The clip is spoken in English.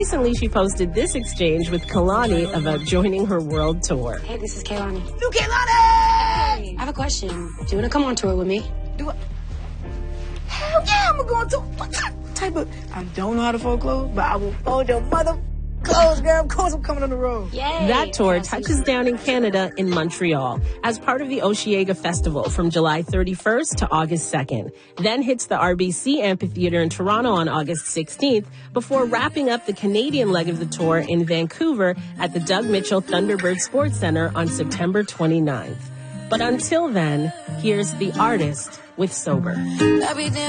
Recently, she posted this exchange with Kehlani about joining her world tour. Hey, this is Kehlani. You Kehlani! Hey, I have a question. Do you want to come on tour with me? Do I? Hell yeah, I'm going to. What type of... I don't know how to fold clothes, but I will fold your mother clothes, girl. Of course I'm coming on the road. Yay! That tour touches down in Canada in Montreal as part of the Osheaga Festival from July 31st to August 2nd. Then hits the RBC Amphitheatre in Toronto on August 16th before wrapping up the Canadian leg of the tour in Vancouver at the Doug Mitchell Thunderbird Sports Centre on September 29th. But until then, here's the artist with Sober.